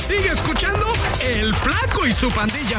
Sigue escuchando El Flaco y su Pandilla.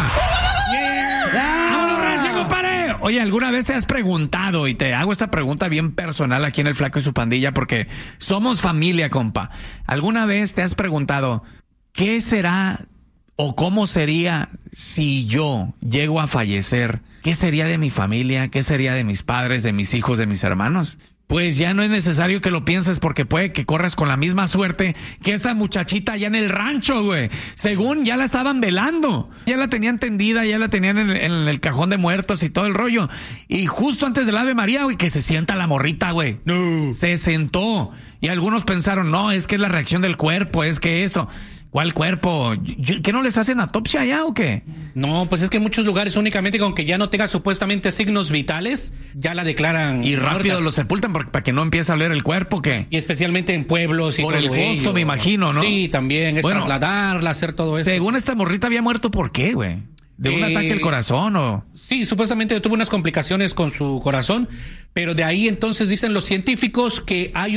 ¡Vámonos, rancho, compadre! Oye, ¿alguna vez te has preguntado, y te hago esta pregunta bien personal aquí en El Flaco y su Pandilla, porque somos familia, compa? ¿Alguna vez te has preguntado qué será o cómo sería si yo llego a fallecer? ¿Qué sería de mi familia? ¿Qué sería de mis padres, de mis hijos, de mis hermanos? Pues ya no es necesario que lo pienses, porque puede que corras con la misma suerte que esta muchachita allá en el rancho, güey. Según ya la estaban velando, ya la tenían tendida, ya la tenían en el cajón de muertos y todo el rollo. Y justo antes del Ave María, güey, que se sienta la morrita, güey. No. Se sentó. Y algunos pensaron, no, es que es la reacción del cuerpo, es que esto... ¿Cuál cuerpo? ¿Qué no les hacen autopsia allá o qué? No, pues es que en muchos lugares únicamente con que ya no tenga supuestamente signos vitales, ya la declaran y rápido muerta. lo sepultan para que no empiece a oler el cuerpo, ¿qué? Y especialmente en pueblos y por todo el costo, ello. Me imagino, ¿no? Sí, también, es trasladarla, hacer todo eso. Según esta morrita había muerto, ¿por qué, güey? ¿De un ataque al corazón o...? Sí, supuestamente tuvo unas complicaciones con su corazón, pero de ahí entonces dicen los científicos que hay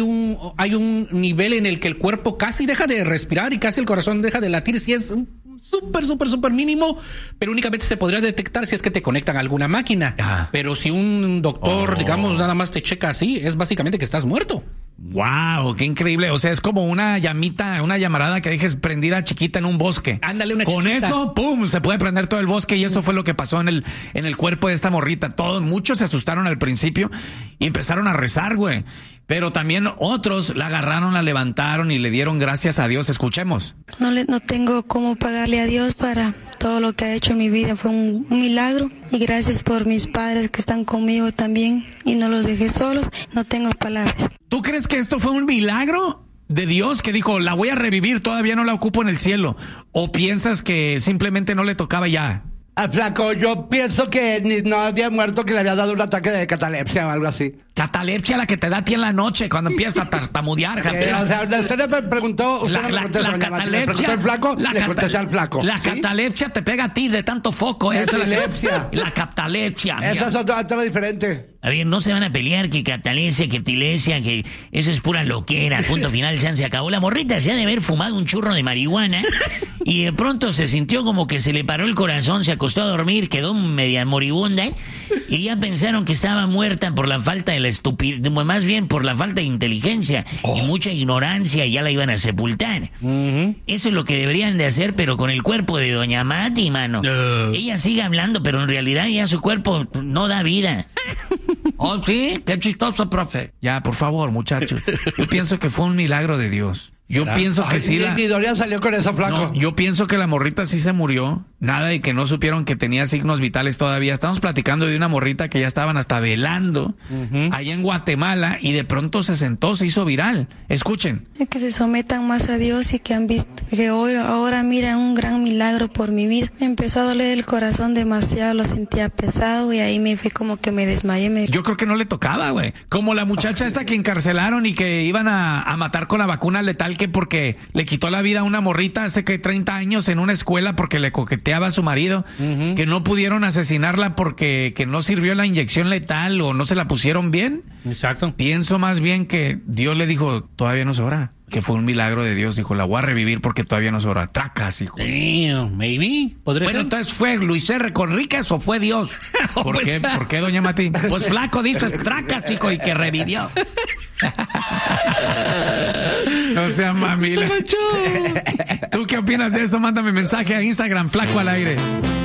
un nivel en el que el cuerpo casi deja de respirar y casi el corazón deja de latir, si es súper mínimo, pero únicamente se podría detectar si es que te conectan a alguna máquina. Ajá. Pero si un doctor, digamos, nada más te checa así, es básicamente que estás muerto. ¡Wow! ¡Qué increíble! O sea, es como una llamita, una llamarada que dejes prendida chiquita en un bosque. Ándale, una Con chiquita. eso, ¡pum! Se puede prender todo el bosque y eso fue lo que pasó en el cuerpo de esta morrita. Muchos se asustaron al principio y empezaron a rezar, güey. Pero también otros la agarraron, la levantaron y le dieron gracias a Dios. Escuchemos. No tengo cómo pagarle a Dios para todo lo que ha hecho en mi vida. Fue un milagro. Y gracias por mis padres que están conmigo también. Y no los dejé solos. No tengo palabras. ¿Tú crees que esto fue un milagro de Dios que dijo, la voy a revivir, todavía no la ocupo en el cielo? ¿O piensas que simplemente no le tocaba ya? Flaco, yo pienso que no había muerto, que le había dado un ataque de catalepsia o algo así. Catalepsia, la que te da a ti en la noche cuando empiezas a tartamudear. O sea, usted me preguntó, La catalepsia, el flaco, le contesté al flaco. La ¿sí? catalepsia te pega a ti de tanto foco. Catalepsia. La catalepsia. Esa es otra diferente. A ver, no se van a pelear que catalepsia, que epilepsia, que eso es pura loquera. Punto final, se acabó. La morrita se ha de haber fumado un churro de marihuana y de pronto se sintió como que se le paró el corazón, se acostó a dormir, quedó media moribunda y ya pensaron que estaba muerta por la falta de la estupidez, más bien por la falta de inteligencia y mucha ignorancia, y ya la iban a sepultar. Eso es lo que deberían de hacer, pero con el cuerpo de doña Mati, mano. Ella sigue hablando, pero en realidad ya su cuerpo no da vida. Oh, sí, qué chistoso, profe. Ya, por favor, muchachos. Yo pienso que fue un milagro de Dios. Yo pienso que sí. Ni Dorian salió con eso, flaco. No, yo pienso que la morrita sí se murió. Nada de que no supieron que tenía signos vitales todavía. Estamos platicando de una morrita que ya estaban hasta velando allá en Guatemala y de pronto se sentó, se hizo viral. Escuchen. Que se sometan más a Dios y que han visto que ahora miran un gran milagro por mi vida. Me empezó a doler el corazón demasiado, lo sentía pesado y ahí me fue como que me desmayé. Yo creo que no le tocaba, güey. Como la muchacha esta que encarcelaron y que iban a matar con la vacuna letal, que porque le quitó la vida a una morrita hace que 30 años en una escuela porque le coqueteaba a su marido, que no pudieron asesinarla porque que no sirvió la inyección letal o no se la pusieron bien. Exacto. Pienso más bien que Dios le dijo, todavía no es hora. Que fue un milagro de Dios, dijo, la voy a revivir porque todavía no es hora. Tracas, hijo. Damn, maybe. Bueno, ser? entonces, ¿fue Luis R. Conríquez o fue Dios? ¿Por qué? ¿Por qué, doña Mati? Pues flaco, dices tracas, hijo, y que revivió. No sea mamila. ¿Tú qué opinas de eso? Mándame mensaje a Instagram, Flaco al Aire.